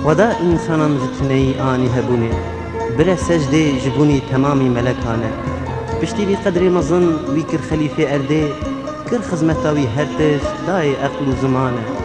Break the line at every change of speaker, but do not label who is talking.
ودا insanan jitneyi ani hebune bire secde jibuni tamami melekane pişti vi qadri mazın vi kir xalife erde kir xizmetavi herteş dai aqlu zamane